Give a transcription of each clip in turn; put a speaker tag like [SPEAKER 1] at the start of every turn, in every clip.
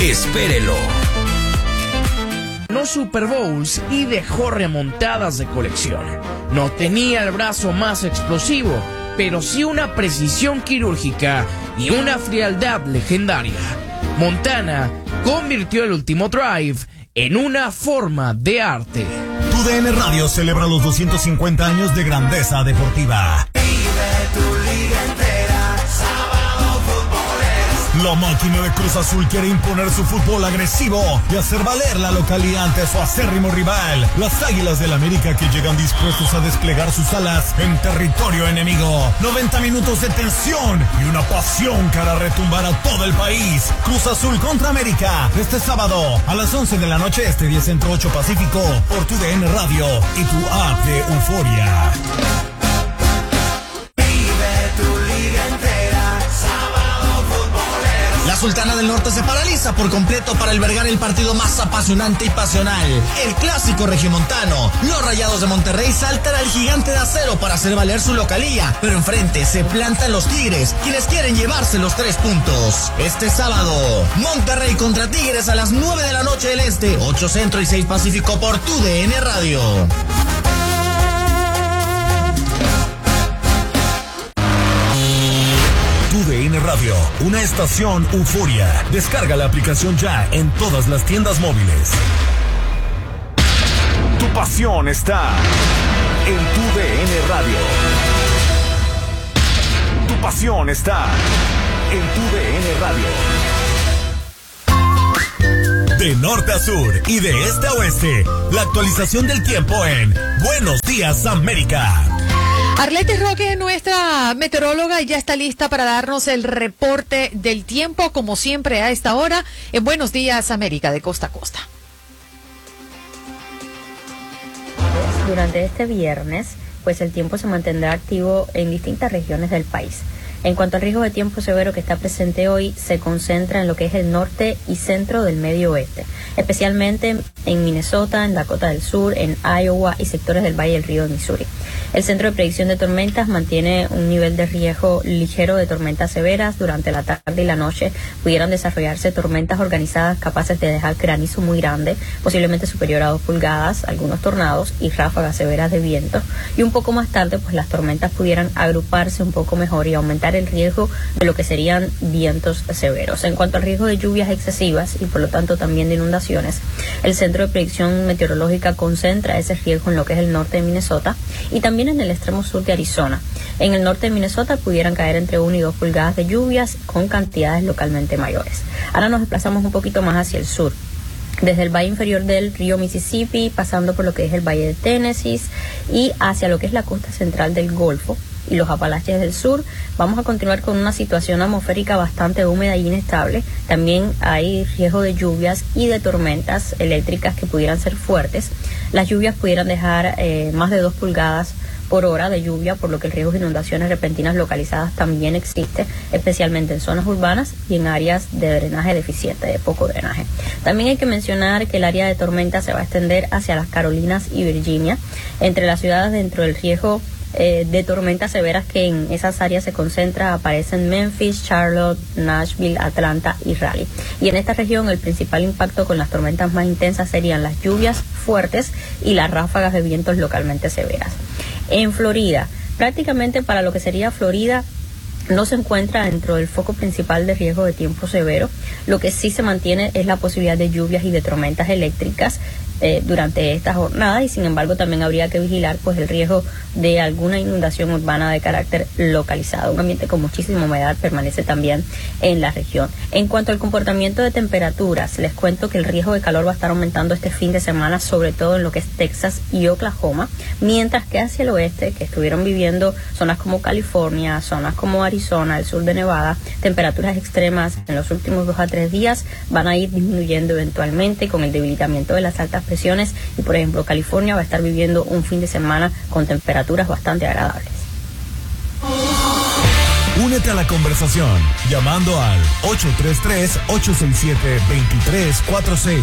[SPEAKER 1] Espérelo.
[SPEAKER 2] Ganó Super Bowls y dejó remontadas de colección. No tenía el brazo más explosivo, pero sí una precisión quirúrgica y una frialdad legendaria. Montana convirtió el último drive en una forma de arte.
[SPEAKER 3] TUDN Radio celebra los 250 años de grandeza deportiva. La máquina de Cruz Azul quiere imponer su fútbol agresivo y hacer valer la localidad ante su acérrimo rival, las Águilas del América, que llegan dispuestos a desplegar sus alas en territorio enemigo. 90 minutos de tensión y una pasión que hará retumbar a todo el país. Cruz Azul contra América, este sábado a las 11 de la noche, 10 Centro, 8 Pacífico, por TUDN Radio y tu app de Euforia.
[SPEAKER 4] La Sultana del Norte se paraliza por completo para albergar el partido más apasionante y pasional, el clásico regiomontano. Los Rayados de Monterrey saltan al Gigante de Acero para hacer valer su localía, pero enfrente se plantan los Tigres, quienes quieren llevarse los 3 puntos. Este sábado, Monterrey contra Tigres a las 9 de la noche del Este, 8 Centro y 6 Pacífico, por TUDN Radio.
[SPEAKER 3] TUDN Radio, una estación Euforia. Descarga la aplicación ya en todas las tiendas móviles. Tu pasión está en TUDN Radio. Tu pasión está en TUDN Radio. De norte a sur y de este a oeste, la actualización del tiempo en Buenos Días América.
[SPEAKER 5] Arlette Roque, nuestra meteoróloga, ya está lista para darnos el reporte del tiempo, como siempre a esta hora, en Buenos Días América, de costa a costa.
[SPEAKER 6] Durante este viernes, pues el tiempo se mantendrá activo en distintas regiones del país. En cuanto al riesgo de tiempo severo que está presente hoy, se concentra en lo que es el norte y centro del medio oeste, especialmente en Minnesota, en Dakota del Sur, en Iowa y sectores del Valle del Río de Missouri. El Centro de Predicción de Tormentas mantiene un nivel de riesgo ligero de tormentas severas. Durante la tarde y la noche pudieran desarrollarse tormentas organizadas capaces de dejar granizo muy grande, posiblemente superior a 2 pulgadas, algunos tornados y ráfagas severas de viento. Y un poco más tarde, pues las tormentas pudieran agruparse un poco mejor y aumentar el riesgo de lo que serían vientos severos. En cuanto al riesgo de lluvias excesivas y por lo tanto también de inundaciones, el Centro de Predicción Meteorológica concentra ese riesgo en lo que es el norte de Minnesota y también en el extremo sur de Arizona. En el norte de Minnesota pudieran caer entre 1 y 2 pulgadas de lluvias con cantidades localmente mayores. Ahora nos desplazamos un poquito más hacia el sur. Desde el valle inferior del río Mississippi, pasando por lo que es el valle de Tennessee y hacia lo que es la costa central del Golfo y los Apalaches del sur, vamos a continuar con una situación atmosférica bastante húmeda y inestable. También hay riesgo de lluvias y de tormentas eléctricas que pudieran ser fuertes. Las lluvias pudieran dejar más de 2 pulgadas por hora de lluvia, por lo que el riesgo de inundaciones repentinas localizadas también existe, especialmente en zonas urbanas y en áreas de drenaje deficiente, de poco drenaje. También hay que mencionar que el área de tormenta se va a extender hacia las Carolinas y Virginia. Entre las ciudades dentro del riesgo de tormentas severas que en esas áreas se concentra aparecen Memphis, Charlotte, Nashville, Atlanta y Raleigh. Y en esta región el principal impacto con las tormentas más intensas serían las lluvias fuertes y las ráfagas de vientos localmente severas. En Florida, prácticamente para lo que sería Florida, no se encuentra dentro del foco principal de riesgo de tiempo severo. Lo que sí se mantiene es la posibilidad de lluvias y de tormentas eléctricas durante esta jornada, y sin embargo también habría que vigilar pues el riesgo de alguna inundación urbana de carácter localizado. Un ambiente con muchísima humedad permanece también en la región. En cuanto al comportamiento de temperaturas, les cuento que el riesgo de calor va a estar aumentando este fin de semana, sobre todo en lo que es Texas y Oklahoma, mientras que hacia el oeste, que estuvieron viviendo zonas como California, zonas como Arizona, el sur de Nevada, temperaturas extremas en los últimos 2 a 3 días van a ir disminuyendo eventualmente con el debilitamiento de las altas presiones, y por ejemplo California va a estar viviendo un fin de semana con temperaturas bastante agradables.
[SPEAKER 3] Únete a la conversación llamando al 833-867-2346.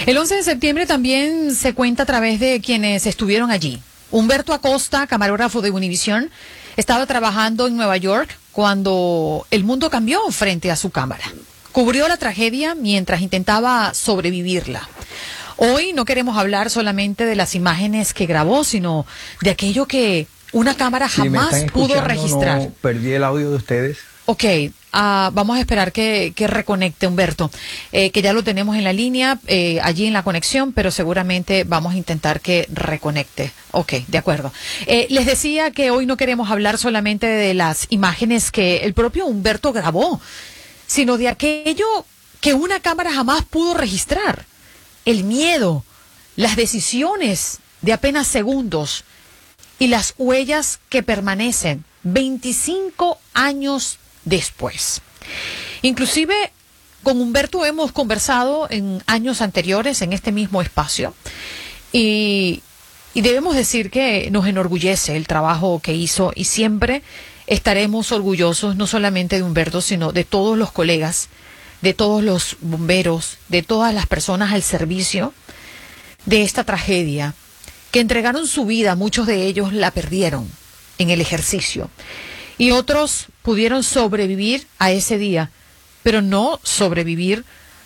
[SPEAKER 5] El 11 de septiembre también se cuenta a través de quienes estuvieron allí. Humberto Acosta, camarógrafo de Univisión, estaba trabajando en Nueva York cuando el mundo cambió frente a su cámara. Cubrió la tragedia mientras intentaba sobrevivirla. Hoy no queremos hablar solamente de las imágenes que grabó, sino de aquello que una cámara jamás pudo registrar.
[SPEAKER 1] No, perdí el audio de ustedes.
[SPEAKER 5] Ok, vamos a esperar que reconecte Humberto, que ya lo tenemos en la línea, allí en la conexión, pero seguramente vamos a intentar que reconecte. Ok, de acuerdo. Les decía que hoy no queremos hablar solamente de las imágenes que el propio Humberto grabó, sino de aquello que una cámara jamás pudo registrar. El miedo, las decisiones de apenas segundos y las huellas que permanecen 25 años después. Inclusive con Humberto hemos conversado en años anteriores en este mismo espacio y debemos decir que nos enorgullece el trabajo que hizo y siempre estaremos orgullosos no solamente de Humberto, sino de todos los colegas, de todos los bomberos, de todas las personas al servicio de esta tragedia, que entregaron su vida, muchos de ellos la perdieron en el ejercicio, y otros pudieron sobrevivir a ese día, pero no sobrevivir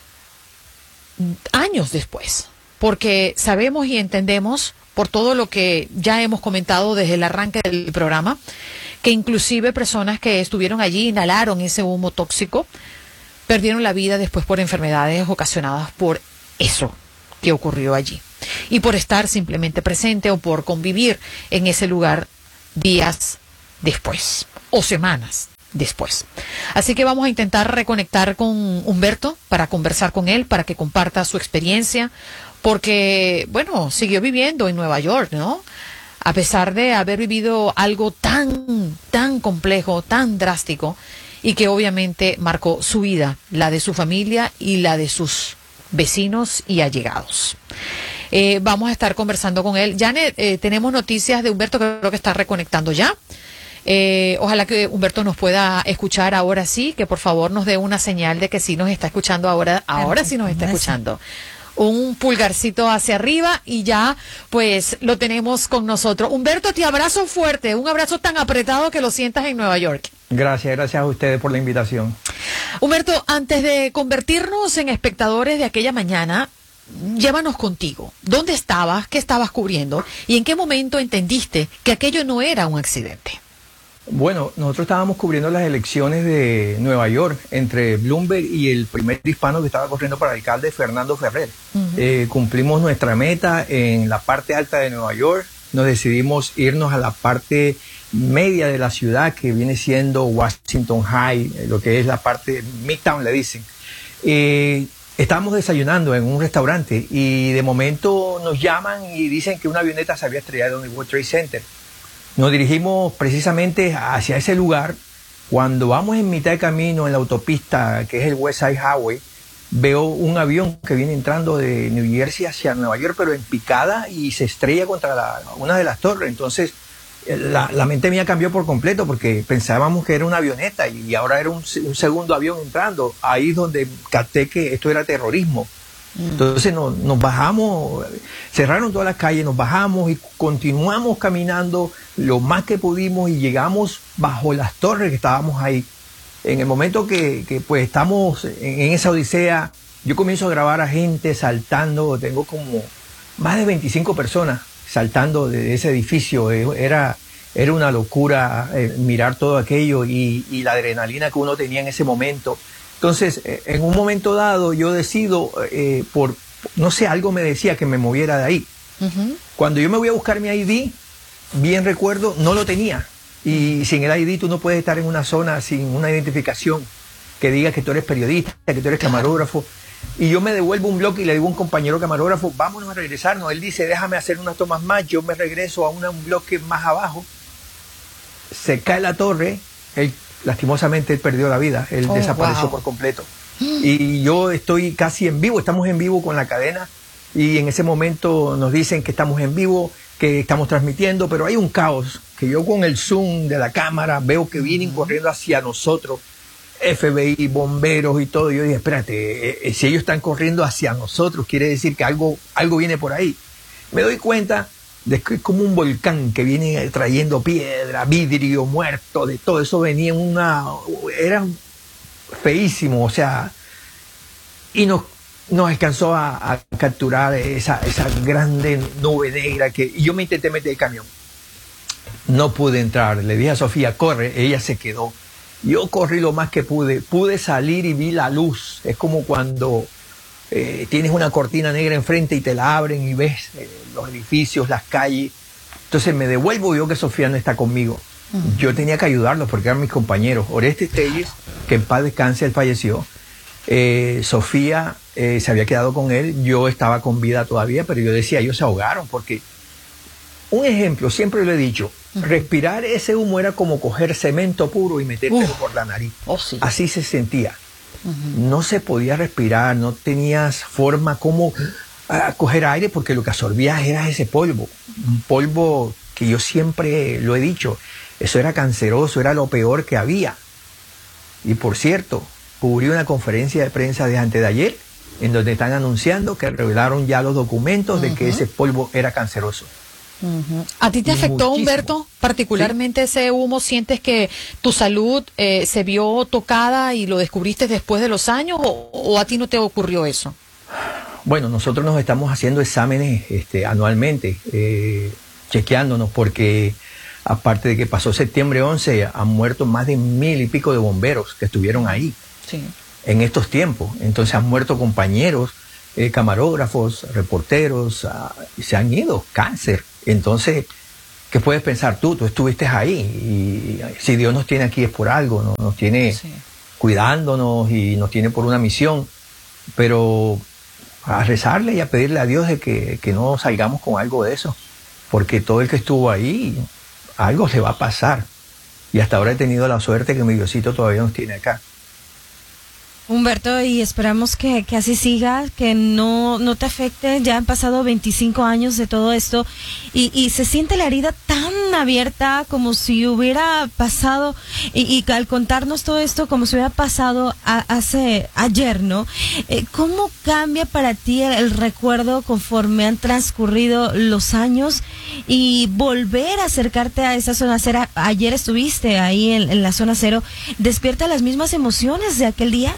[SPEAKER 5] años después, porque sabemos y entendemos, por todo lo que ya hemos comentado desde el arranque del programa, que inclusive personas que estuvieron allí, inhalaron ese humo tóxico, perdieron la vida después por enfermedades ocasionadas por eso que ocurrió allí. Y por estar simplemente presente o por convivir en ese lugar días después o semanas después. Así que vamos a intentar reconectar con Humberto para conversar con él, para que comparta su experiencia, porque, bueno, siguió viviendo en Nueva York, ¿no? A pesar de haber vivido algo tan complejo, tan drástico, y que obviamente marcó su vida, la de su familia y la de sus vecinos y allegados. Vamos a estar conversando con él. Janet, tenemos noticias de Humberto, creo que está reconectando ya. Ojalá que Humberto nos pueda escuchar ahora sí, que por favor nos dé una señal de que sí nos está escuchando ahora sí nos está escuchando. Un pulgarcito hacia arriba y ya pues lo tenemos con nosotros. Humberto, te abrazo fuerte, un abrazo tan apretado que lo sientas en Nueva York.
[SPEAKER 1] Gracias a ustedes por la invitación.
[SPEAKER 5] Humberto, antes de convertirnos en espectadores de aquella mañana, llévanos contigo. ¿Dónde estabas? ¿Qué estabas cubriendo? ¿Y en qué momento entendiste que aquello no era un accidente?
[SPEAKER 1] Bueno, nosotros estábamos cubriendo las elecciones de Nueva York entre Bloomberg y el primer hispano que estaba corriendo para alcalde, Fernando Ferrer. Cumplimos nuestra meta en la parte alta de Nueva York. Nos decidimos irnos a la parte media de la ciudad, que viene siendo Washington High, lo que es la parte Midtown, le dicen. Estábamos desayunando en un restaurante y de momento nos llaman y dicen que una avioneta se había estrellado en el World Trade Center. Nos dirigimos precisamente hacia ese lugar. Cuando vamos en mitad de camino en la autopista, que es el West Side Highway, veo un avión que viene entrando de New Jersey hacia Nueva York, pero en picada, y se estrella contra una de las torres. Entonces la mente mía cambió por completo, porque pensábamos que era una avioneta y ahora era un segundo avión entrando. Ahí es donde capté que esto era terrorismo. Entonces nos bajamos, cerraron todas las calles, nos bajamos y continuamos caminando lo más que pudimos y llegamos bajo las torres que estábamos ahí. En el momento que pues estamos en esa odisea, yo comienzo a grabar a gente saltando. Tengo como más de 25 personas saltando de ese edificio. Era una locura mirar todo aquello y la adrenalina que uno tenía en ese momento. Entonces, en un momento dado, yo decido, no sé, algo me decía que me moviera de ahí. Cuando yo me voy a buscar mi ID, bien recuerdo, no lo tenía. Y sin el ID tú no puedes estar en una zona sin una identificación que diga que tú eres periodista, que tú eres camarógrafo. Y yo me devuelvo un bloque y le digo a un compañero camarógrafo, vámonos a regresarnos. Él dice, déjame hacer unas tomas más. Yo me regreso a un bloque más abajo. Se cae la torre. Lastimosamente él perdió la vida, él desapareció por completo. Y yo estoy casi en vivo, estamos en vivo con la cadena, y en ese momento nos dicen que estamos en vivo, que estamos transmitiendo, pero hay un caos, que yo con el zoom de la cámara veo que vienen corriendo hacia nosotros. FBI, bomberos y todo. Yo dije, espérate, si ellos están corriendo hacia nosotros, quiere decir que algo viene por ahí. Me doy cuenta de que es como un volcán que viene trayendo piedra, vidrio, muerto, de todo eso venía era feísimo, o sea, y nos alcanzó a capturar esa grande nube negra y yo me intenté meter el camión. No pude entrar, le dije a Sofía, corre, ella se quedó. Yo corrí lo más que pude salir y vi la luz. Es como cuando tienes una cortina negra enfrente y te la abren y ves los edificios, las calles. Entonces me devuelvo y veo que Sofía no está conmigo. Yo tenía que ayudarlos porque eran mis compañeros. Orestes Telles, que en paz descanse, él falleció. Sofía se había quedado con él, yo estaba con vida todavía, pero yo decía, ellos se ahogaron porque, un ejemplo, siempre lo he dicho, respirar ese humo era como coger cemento puro y metértelo por la nariz.
[SPEAKER 5] Sí.
[SPEAKER 1] Así se sentía. No se podía respirar, no tenías forma como coger aire porque lo que absorbías era ese polvo. Un polvo que yo siempre lo he dicho, eso era canceroso, era lo peor que había. Y por cierto, cubrí una conferencia de prensa de antes de ayer en donde están anunciando que revelaron ya los documentos de que ese polvo era canceroso.
[SPEAKER 5] ¿A ti te afectó,
[SPEAKER 1] Muchísimo.
[SPEAKER 5] Humberto, particularmente ese humo? ¿Sientes que tu salud se vio tocada y lo descubriste después de los años o a ti no te ocurrió eso?
[SPEAKER 1] Bueno, nosotros nos estamos haciendo exámenes anualmente, chequeándonos, porque aparte de que pasó septiembre 11, han muerto más de 1,000 y pico de bomberos que estuvieron ahí en estos tiempos. Entonces han muerto compañeros, camarógrafos, reporteros, se han ido, cáncer. Entonces, ¿qué puedes pensar tú? Tú estuviste ahí y si Dios nos tiene aquí es por algo, nos tiene cuidándonos y nos tiene por una misión, pero a rezarle y a pedirle a Dios de que no salgamos con algo de eso, porque todo el que estuvo ahí, algo le va a pasar. Y hasta ahora he tenido la suerte que mi Diosito todavía nos tiene acá.
[SPEAKER 7] Humberto, y esperamos que así siga, que no te afecte. Ya han pasado 25 años de todo esto y se siente la herida tan abierta como si hubiera pasado, y al contarnos todo esto como si hubiera pasado ayer, ¿no? ¿Cómo cambia para ti el recuerdo conforme han transcurrido los años y volver a acercarte a esa zona cero? Ayer estuviste ahí en la zona 0, ¿despierta las mismas emociones de aquel día?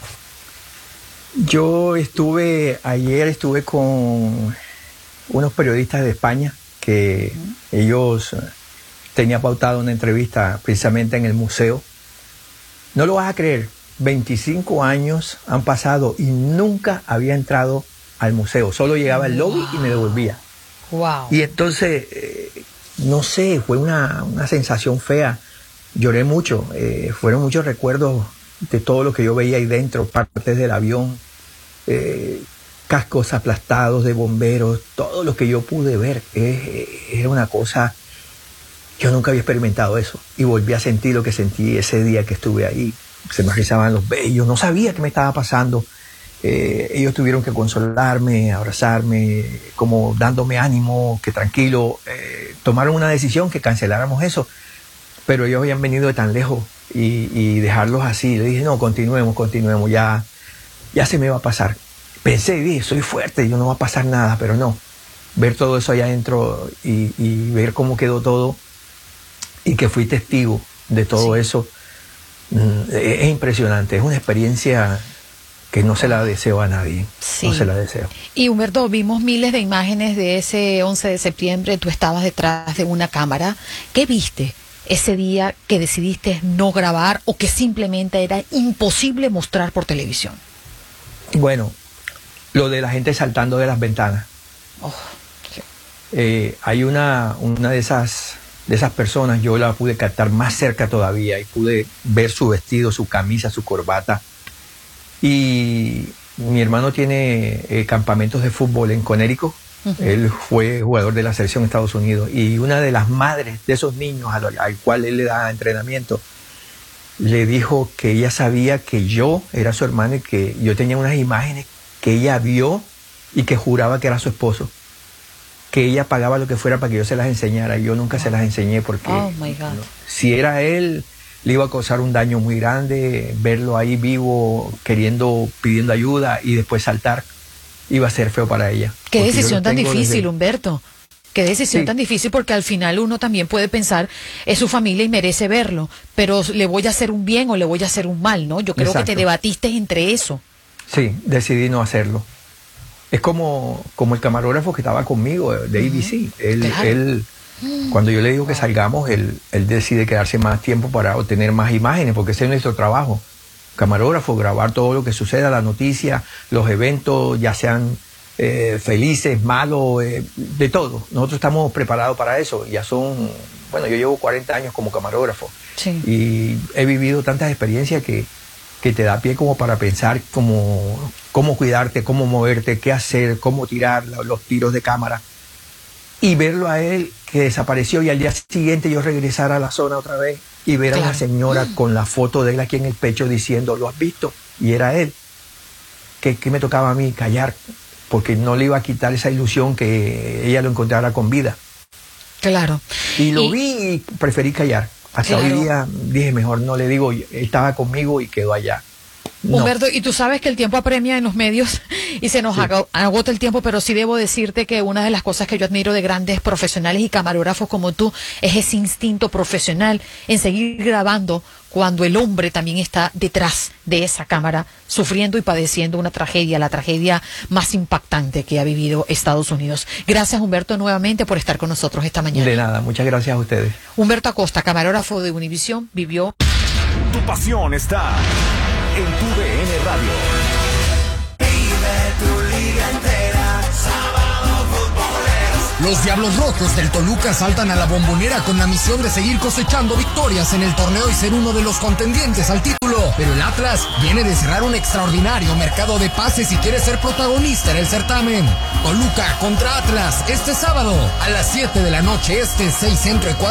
[SPEAKER 1] Yo ayer estuve con unos periodistas de España que ellos tenían pautado una entrevista precisamente en el museo. No lo vas a creer, 25 años han pasado y nunca había entrado al museo. Solo llegaba al lobby y me devolvía.
[SPEAKER 5] Wow.
[SPEAKER 1] Y entonces, no sé, fue una sensación fea. Lloré mucho, fueron muchos recuerdos de todo lo que yo veía ahí dentro, partes del avión, cascos aplastados de bomberos, todo lo que yo pude ver. Era una cosa, yo nunca había experimentado eso y volví a sentir lo que sentí ese día que estuve ahí. Se me rizaban los vellos, no sabía qué me estaba pasando. Ellos tuvieron que consolarme, abrazarme, como dándome ánimo, que tranquilo. Tomaron una decisión que canceláramos eso, pero ellos habían venido de tan lejos y dejarlos así. Le dije, no, continuemos, ya se me va a pasar. Pensé y dije, soy fuerte, yo no va a pasar nada, pero no. Ver todo eso allá adentro y ver cómo quedó todo y que fui testigo de todo eso, es impresionante. Es una experiencia que no se la deseo a nadie. No se la deseo.
[SPEAKER 5] Y Humberto, vimos miles de imágenes de ese 11 de septiembre. Tú estabas detrás de una cámara. ¿Qué viste ese día que decidiste no grabar o que simplemente era imposible mostrar por televisión?
[SPEAKER 1] Bueno, lo de la gente saltando de las ventanas. Hay una de esas personas, yo la pude captar más cerca todavía y pude ver su vestido, su camisa, su corbata. Y mi hermano tiene campamentos de fútbol en Connecticut. Él fue jugador de la selección de Estados Unidos y una de las madres de esos niños al cual él le da entrenamiento le dijo que ella sabía que yo era su hermano y que yo tenía unas imágenes que ella vio y que juraba que era su esposo, que ella pagaba lo que fuera para que yo se las enseñara. Yo nunca se las enseñé porque si era él, le iba a causar un daño muy grande, verlo ahí vivo, pidiendo ayuda y después saltar, iba a ser feo para ella.
[SPEAKER 5] Qué decisión tan difícil, Humberto. Qué decisión tan difícil, porque al final uno también puede pensar, es su familia y merece verlo, pero le voy a hacer un bien o le voy a hacer un mal, ¿no? Yo creo que te debatiste entre eso.
[SPEAKER 1] Sí, decidí no hacerlo. Es como el camarógrafo que estaba conmigo de ABC. Él, cuando yo le digo que salgamos, él decide quedarse más tiempo para obtener más imágenes, porque ese es nuestro trabajo. Camarógrafo, grabar todo lo que suceda, la noticia, los eventos, ya sean felices, malos, de todo. Nosotros estamos preparados para eso. Yo llevo 40 años como camarógrafo.
[SPEAKER 5] Sí.
[SPEAKER 1] Y he vivido tantas experiencias que te da pie como para pensar cómo cuidarte, cómo moverte, qué hacer, cómo tirar los tiros de cámara. Y verlo a él que desapareció y al día siguiente yo regresar a la zona otra vez y ver a la señora con la foto de él aquí en el pecho diciendo, ¿lo has visto? Y era él. ¿Qué me tocaba a mí? Callar, porque no le iba a quitar esa ilusión que ella lo encontrara con vida.
[SPEAKER 5] Claro.
[SPEAKER 1] Y lo vi y preferí callar. Hasta hoy día dije, mejor no le digo, estaba conmigo y quedó allá. No.
[SPEAKER 5] Humberto, y tú sabes que el tiempo apremia en los medios y se nos agota el tiempo, pero sí debo decirte que una de las cosas que yo admiro de grandes profesionales y camarógrafos como tú es ese instinto profesional en seguir grabando cuando el hombre también está detrás de esa cámara sufriendo y padeciendo una tragedia, la tragedia más impactante que ha vivido Estados Unidos. Gracias, Humberto, nuevamente por estar con nosotros esta mañana.
[SPEAKER 1] De nada, muchas gracias a ustedes.
[SPEAKER 5] Humberto Acosta, camarógrafo de Univisión, vivió...
[SPEAKER 3] Tu pasión está en tu DN Radio. Vive tu liga entera, sábado futboleros.
[SPEAKER 4] Los Diablos Rojos del Toluca saltan a la Bombonera con la misión de seguir cosechando victorias en el torneo y ser uno de los contendientes al título. Pero el Atlas viene de cerrar un extraordinario mercado de pases y quiere ser protagonista en el certamen. Toluca contra Atlas este sábado a las 7 de la noche, 6 centro y 4